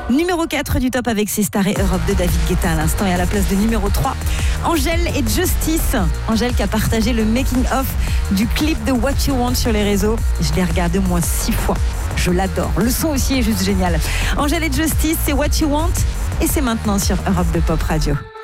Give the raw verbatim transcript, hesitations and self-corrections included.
Numéro quatre du top avec ses stars et Europe de David Guetta à l'instant. Et à la place de numéro trois, Angèle et Justice. Angèle qui a partagé le making-of du clip de What You Want sur les réseaux. Je l'ai regardé au moins six fois. Je l'adore. Le son aussi est juste génial. Angèle et Justice, c'est What You Want. Et c'est maintenant sur Europe de Pop Radio.